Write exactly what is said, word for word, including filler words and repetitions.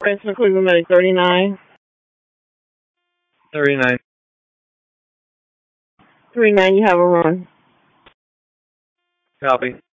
Princeton Cleveland Medic thirty-nine. thirty-nine. thirty-nine, you have a run. Copy.